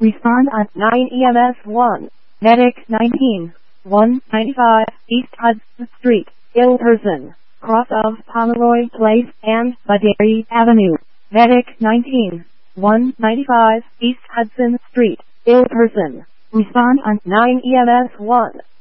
Respond on 9 EMS 1. Medic 19. 195 East Hudson Street, ill person, cross of Pomeroy Place and Baderi Avenue. Medic 19. 195 East Hudson Street, ill person. Respond on 9 EMS 1.